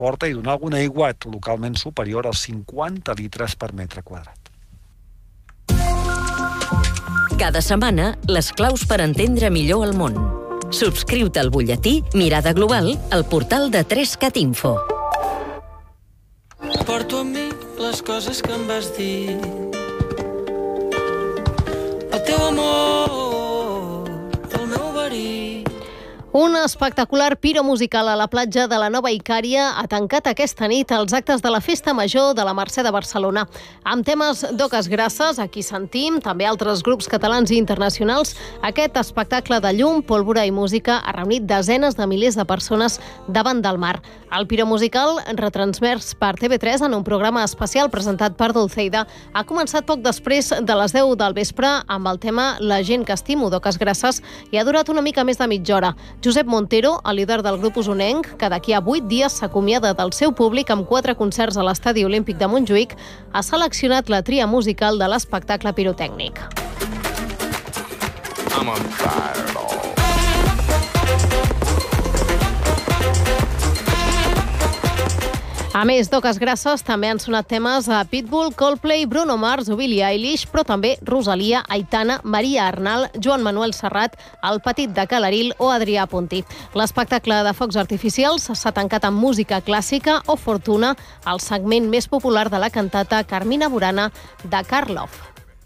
porta i donar algun aiguat localment superior als 50 litres per metre quadrat. Cada setmana, les claus per entendre millor el món. Subscriu-te al butlletí Mirada Global al portal de 3cat Info. Porto amb mi les coses que em vas dir. El teu amor, el meu verí. Un espectacular piro musical a la platja de la Nova Icària ha tancat aquesta nit els actes de la Festa Major de la Mercè de Barcelona. Amb temes d'oques grasses, aquí sentim, també altres grups catalans i internacionals, aquest espectacle de llum, pólvora i música ha reunit desenes de milers de persones davant del mar. El piro musical, retransmès per TV3 en un programa especial presentat per Dulceida, ha començat poc després de les 10 del vespre amb el tema La gent que estimo, d'oques grasses, i ha durat una mica més de mitja hora. Josep Montero, el líder del grup usonenc, que d'aquí a 8 dies s'acomiada del seu públic amb 4 concerts a l'Estadi Olímpic de Montjuïc, ha seleccionat la tria musical de l'espectacle pirotècnic. I'm on fire. A més d'oques grasses, també han sonat temes a Pitbull, Coldplay, Bruno Mars o Billie Eilish, però també Rosalia, Aitana, Maria Arnal, Joan Manuel Serrat, El Petit de Calaril o Adrià Puntí. L'espectacle de focs artificials s'ha tancat amb música clàssica o Fortuna, el segment més popular de la cantata Carmina Burana de Karloff.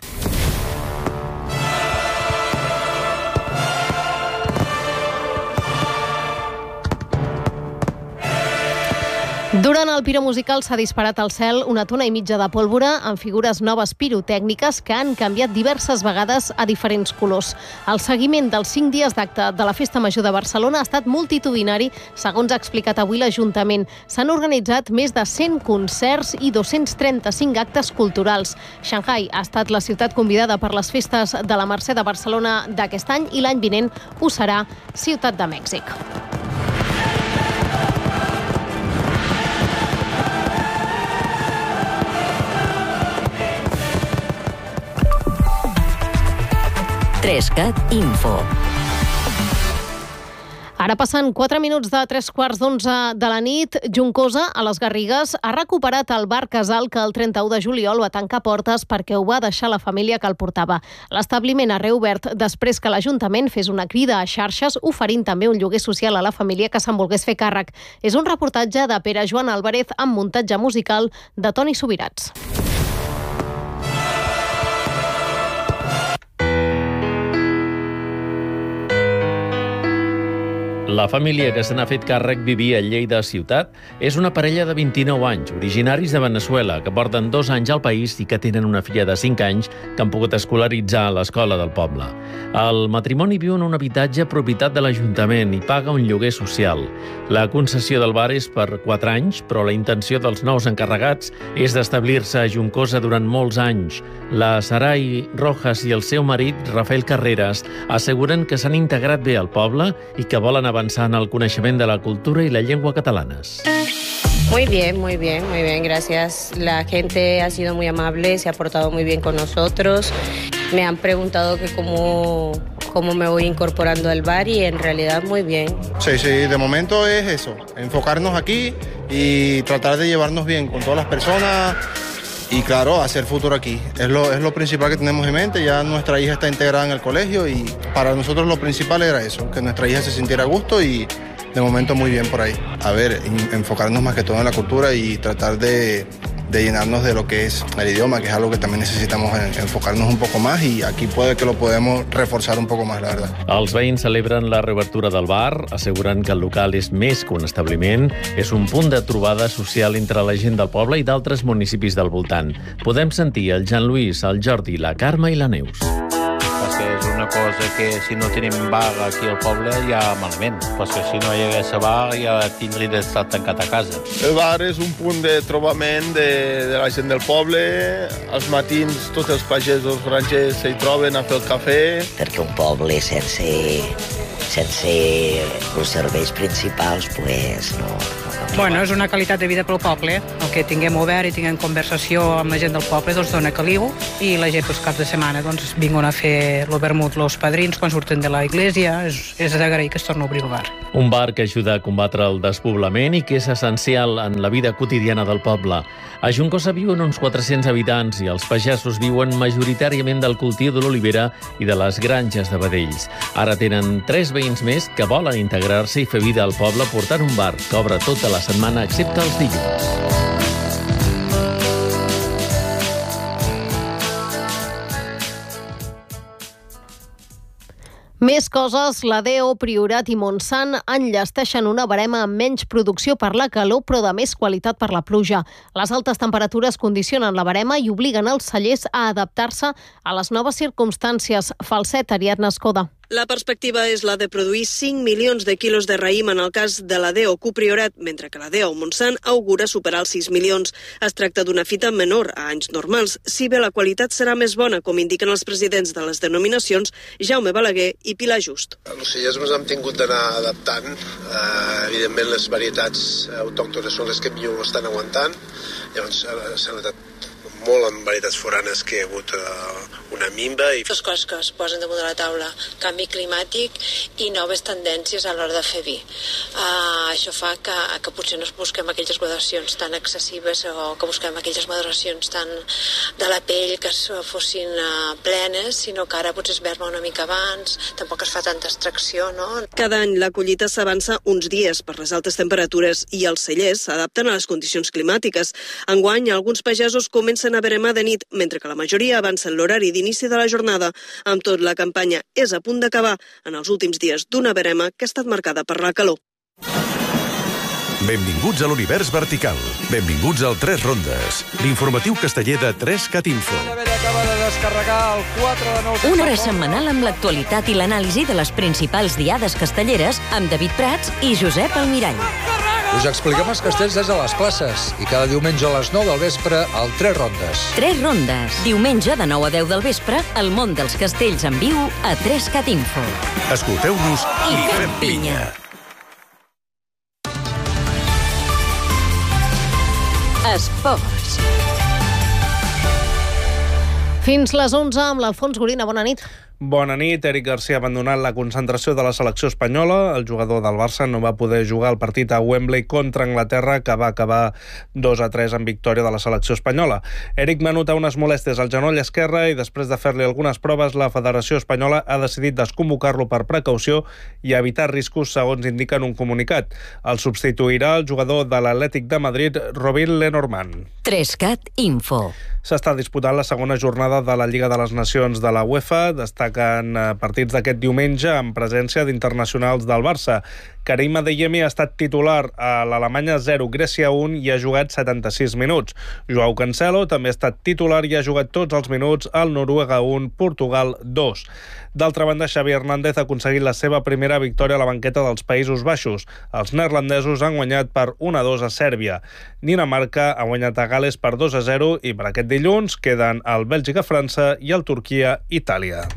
Durant el piro musical s'ha disparat al cel una tona i mitja de pólvora amb figures noves pirotècniques que han canviat diverses vegades a diferents colors. El seguiment dels 5 dies d'acte de la Festa Major de Barcelona ha estat multitudinari, segons ha explicat avui l'Ajuntament. S'han organitzat més de 100 concerts i 235 actes culturals. Shanghai ha estat la ciutat convidada per les festes de la Mercè de Barcelona d'aquest any i l'any vinent ho serà Ciutat de Mèxic. Trescat Info. Ara passen 4 minuts de 3:15 de la nit. Juncosa, a les Garrigues, ha recuperat el bar Casal que el 31 de juliol va tancar portes perquè ho va deixar la família que el portava. L'establiment ha reobert després que l'Ajuntament fes una crida a xarxes oferint també un lloguer social a la família que se'n volgués fer càrrec. És un reportatge de Pere Joan Álvarez amb muntatge musical de Toni Subirats. La família que se n'ha fet càrrec vivia a Lleida ciutat és una parella de 29 anys, originaris de Veneçuela, que porten 2 anys al país i que tenen una filla de 5 anys que han pogut escolaritzar a l'escola del poble. El matrimoni viu en un habitatge propietat de l'Ajuntament i paga un lloguer social. La concessió del bar és per 4 anys, però la intenció dels nous encarregats és d'establir-se a Juncosa durant molts anys. La Sarai Rojas i el seu marit, Rafael Carreras, asseguren que s'han integrat bé al poble i que volen avançar en el coneixement de la cultura y la lengua catalanas. Muy bien, gracias. La gente ha sido muy amable, se ha portado muy bien con nosotros. Me han preguntado que cómo me voy incorporando al bar y en realidad muy bien. Sí, de momento es eso, enfocarnos aquí y tratar de llevarnos bien con todas las personas y claro, hacer futuro aquí. Es lo principal que tenemos en mente. Ya nuestra hija está integrada en el colegio y para nosotros lo principal era eso, que nuestra hija se sintiera a gusto y de momento muy bien por ahí. A ver, enfocarnos más que todo en la cultura y tratar de llenarnos de lo que es el idioma, que es algo que también necesitamos enfocarnos un poco más y aquí puede que lo podemos reforzar un poco más, la verdad. Els veïns celebren la reobertura del bar, asseguren que el local és més que un establiment, és un punt de trobada social entre la gent del poble i d'altres municipis del voltant. Podem sentir el Jean Luis, el Jordi, la Carme i la Neus. Perquè és una cosa que si no tenim bar aquí al poble ja malament, perquè si no hi hagués bar ja tindria d'estar tancat a casa. El bar és un punt de trobament de la gent del poble. Als matins tots els pagesos grangers s'hi troben a fer el cafè. Perquè un poble sense els serveis principals pues, Bueno, és una qualitat de vida pel poble. El que tinguem obert i tinguem conversació amb la gent del poble doncs dona caliu, i la gent els caps de setmana doncs vinguin a fer el vermut los padrins quan surten de la iglesia. És d'agrair que es torna a obrir el bar. Un bar que ajuda a combatre el despoblament i que és essencial en la vida quotidiana del poble. A Juncosa viuen uns 400 habitants i els pagesos viuen majoritàriament del cultiu de l'olivera i de les granges de vedells. Ara tenen 3 veïns més que volen integrar-se i fer vida al poble portant un bar que obre tota la setmana excepte els dilluns. Més coses, la DO, Priorat i Montsant enllesteixen una barema amb menys producció per la calor, però de més qualitat per la pluja. Les altes temperatures condicionen la barema i obliguen els cellers a adaptar-se a les noves circumstàncies. Falset, Ariadna Escoda. La perspectiva és la de produir 5 milions de quilos de raïm en el cas de la DO Priorat, mentre que la DO Montsant augura superar els 6 milions. Es tracta d'una fita menor a anys normals, si bé la qualitat serà més bona, com indiquen els presidents de les denominacions Jaume Balaguer i Pilar Just. Els cellers ens hem tingut d'anar adaptant. Evidentment, les varietats autòctones són les que millor estan aguantant. Llavors, s'ha notat molt en varietats foranes que hi ha hagut una minva. Dues coses que es posen damunt de la taula: canvi climàtic i noves tendències a l'hora de fer vi. Això fa que potser no busquem aquelles gradacions tan excessives o que busquem aquelles maduracions tan de la pell que fossin plenes, sinó que ara potser es verma una mica abans, tampoc es fa tanta extracció, no? Cada any la collita s'avança uns dies per les altes temperatures i els cellers s'adapten a les condicions climàtiques. Enguany, alguns pagesos comencen a veremar de nit, mentre que la majoria avancen l'horari d'inici de la jornada. Amb tot, la campanya és a punt d'acabar en els últims dies d'una verema que ha estat marcada per la calor. Benvinguts a l'univers vertical. Benvinguts al 3 Rondes, l'informatiu casteller de 3CAT Info. Una hora setmanal amb l'actualitat i l'anàlisi de les principals diades castelleres amb David Prats i Josep Almirall. Us expliquem els castells des de les classes i cada diumenge a les 9 del vespre al 3 Rondes. 3 Rondes. Diumenge de 9 a 10 del vespre, el món dels castells en viu a 3CAT Info. Escolteu-nos i fem pinya. Esports. Fins les 11 amb l'Alfons Gorina. Bona nit. Bona nit. Eric Garcia ha abandonat la concentració de la selecció espanyola. El jugador del Barça no va poder jugar el partit a Wembley contra Anglaterra, que va acabar 2-3 en victòria de la selecció espanyola. Eric va notar unes molèsties al genoll esquerre i després de fer-li algunes proves, la Federació Espanyola ha decidit desconvocar-lo per precaució i evitar riscos, segons indiquen un comunicat. El substituirà el jugador de l'Atlètic de Madrid, Robin Lenormand. 3CAT Info. S'està disputant la segona jornada de la Lliga de les Nacions de la UEFA. Destaquen partits d'aquest diumenge amb presència d'internacionals del Barça. Karim Adeyemi ha estat titular a l'Alemanya 0, Grècia 1 i ha jugat 76 minuts. Joao Cancelo també ha estat titular i ha jugat tots els minuts al Noruega 1, Portugal 2. D'altra banda, Xavi Hernández ha aconseguit la seva primera victòria a la banqueta dels Països Baixos. Els neerlandesos han guanyat per 1-2 a Sèrbia. Dinamarca ha guanyat a Gales per 2-0 i per aquest dilluns queden el Bèlgica-França i el Turquia-Itàlia.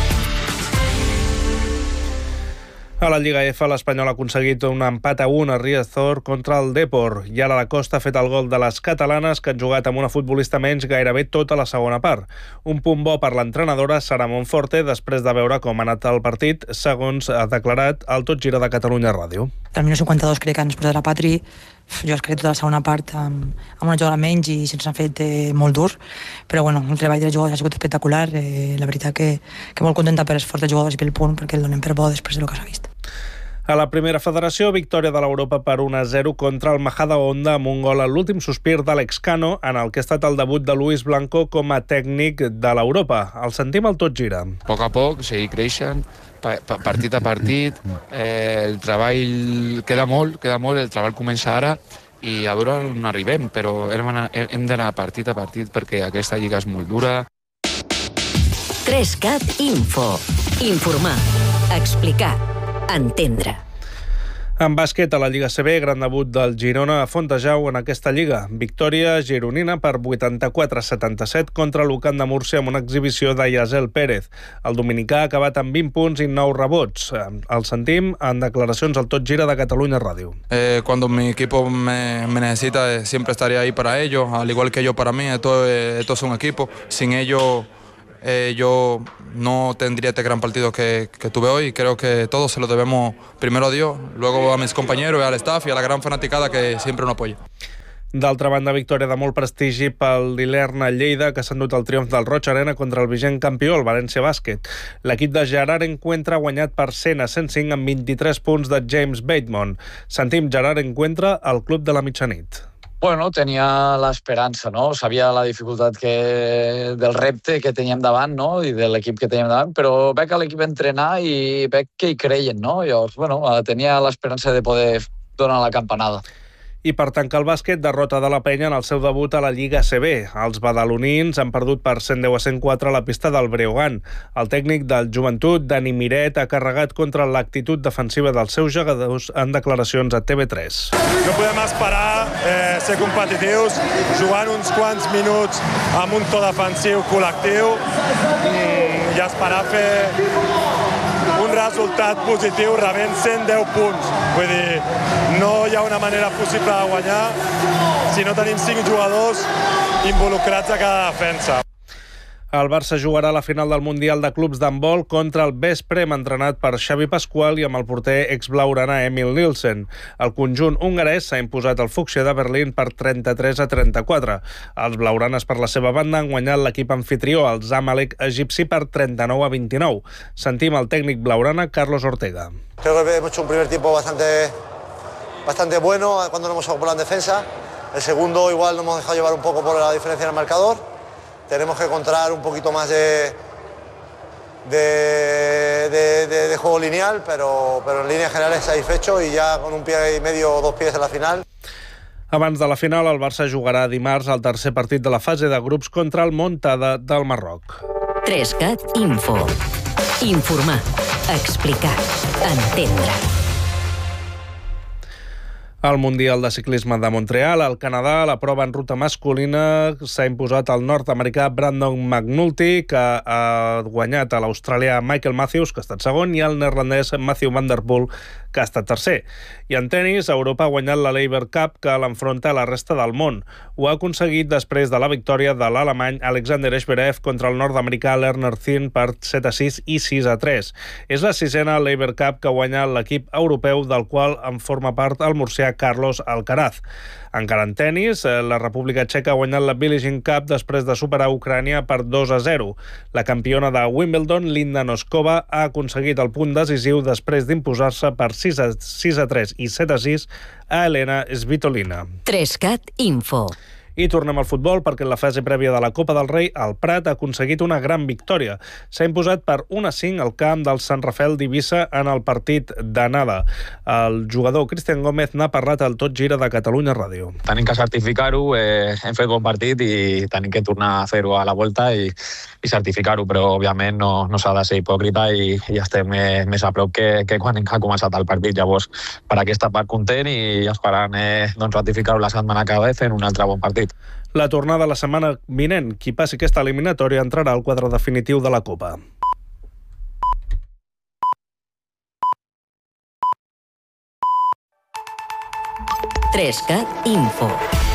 A la Lliga F, l'Espanyol ha aconseguit un empat a 1 a Riazor contra el Depor. I ara la Costa ha fet el gol de les catalanes, que han jugat amb una futbolista menys gairebé tota la segona part. Un punt bo per l'entrenadora Sara Monforte després de veure com ha anat el partit, segons ha declarat el Tot Gira de Catalunya Ràdio. Al minut 52 crec que ens posat la Patri. Jo crec tota la segona part amb una jugada menys i se'ns ha fet molt dur, però bueno, el treball dels jugadors ha sigut espectacular. La veritat que molt contenta per l'esforç dels jugadors i pel punt, perquè el donem per bo després del que s'ha vist. A la primera federació, victòria de l'Europa per 1-0 contra el Majadahonda amb un gol a l'últim sospir d'Àlex Cano, en el que ha estat el debut de Luis Blanco com a tècnic de l'Europa. El sentim al Tot Gira. A poc a poc, seguir creixent, partit a partit, el treball queda molt, el treball comença ara i a veure on arribem, però hem d'anar partit a partit perquè aquesta lliga és molt dura. 3CAT Info. Informar, explicar, entendre. En bàsquet, a la Lliga CB, gran debut del Girona a Fontejau en aquesta lliga. Victòria gironina per 84-77 contra l'Ucán de Múrcia amb una exhibició de Yazel Pérez. El dominicà ha acabat amb 20 punts i 9 rebots. El sentim en declaracions al Tot Gira de Catalunya Ràdio. Cuando mi equipo me necesita, siempre estaré ahí para ellos, al igual que yo para mí. Esto es un equipo. Sin ellos yo no tendría este gran partido que tuve hoy. Creo que todo se lo debemos primero a Dios, luego a mis compañeros, al staff y a la gran fanaticada que siempre nos apoya. D'altra banda, victòria de molt prestigi pel Lilerna Lleida, que s'ha endut el triomf del Roig Arena contra el vigent campió, el València Bàsquet. L'equip de Gerard Encuentra ha guanyat per 100-105 amb 23 punts de James Bateman. Sentim Gerard Encuentra al Club de la Mitjanit. Bueno, tenia l'esperança, no? Sabia la dificultat del repte que teníem davant, no? I de l'equip que teníem davant, però veig a l'equip entrenar i veig que hi creien, no? Llavors, bueno, tenia l'esperança de poder donar la campanada. I per tancar el bàsquet, derrota de la Penya en el seu debut a la Lliga CB. Els badalonins han perdut per 110-104 a la pista del Breogán. El tècnic del Joventut, Dani Miret, ha carregat contra l'actitud defensiva dels seus jugadors en declaracions a TV3. No podem esperar ser competitius, jugant uns quants minuts amb un to defensiu col·lectiu i esperar fer un resultat positiu rebent 110 punts. Vull dir, no hi ha una manera possible de guanyar si no tenim 5 jugadors involucrats a cada defensa. El Barça jugarà a la final del Mundial de Clubs d'handbol contra el Vesprem, entrenat per Xavi Pascual i amb el porter ex-blaugrana Emil Nielsen. El conjunt hongarès s'ha imposat al Fuchsia de Berlín per 33-34. Els blaugranes, per la seva banda, han guanyat l'equip anfitrió, el Zamalek egipci, per 39-29. Sentim el tècnic blaugrana, Carlos Ortega. Creo que hemos hecho un primer tiempo bastante bueno cuando nos hemos ocupado en defensa. El segundo igual nos hemos dejado llevar un poco por la diferencia en el marcador. Tenemos que encontrar un poquito más de juego lineal, pero en líneas generales satisfecho y ya con un pie y medio o 2 pies en la final. Abans de la final, el Barça jugarà dimarts el tercer partit de la fase de grups contra el Montada del Marroc. 3CAT Info. Informar, explicar, entendre. Al Mundial de Ciclisme de Montreal, al Canadà, la prova en ruta masculina s'ha imposat el nord-americà Brandon McNulty, que ha guanyat a l'australià Michael Matthews, que ha estat segon, i el neerlandès Matthew van der Poel, que ha estat tercer. I en tenis, Europa ha guanyat la Laver Cup, que l'enfronta a la resta del món. Ho ha aconseguit després de la victòria de l'alemany Alexander Zverev contra el nord-americà Lerner Thin per 7-6 i 6-3. És la 6a Laver Cup que guanya l'equip europeu, del qual en forma part el murcià Carlos Alcaraz. Encara en tenis, la República Txeca ha guanyat la Billie Jean Cup després de superar Ucrània per 2-0. La campiona de Wimbledon, Linda Noskova, ha aconseguit el punt decisiu després d'imposar-se per 6-3 i 7-6 a Elena Svitolina. 3CAT Info. I tornem al futbol perquè en la fase prèvia de la Copa del Rei el Prat ha aconseguit una gran victòria. S'ha imposat per 1-5 al camp del Sant Rafael d'Eivissa en el partit d'anada. El jugador Cristian Gómez n'ha parlat al Tot Gira de Catalunya Ràdio. Tenim que certificar-ho, hem fet bon partit i tenim que tornar a fer-ho a la volta i certificar-ho, però òbviament no s'ha de ser hipòcrita i estem més a prop que quan ha començat el partit. Llavors, per aquesta part content i esperant ratificar-ho la setmana que ve fent un altre bon partit. La tornada la setmana vinent. Qui passi aquesta eliminatòria entrarà al quadre definitiu de la Copa. 3CAT Info.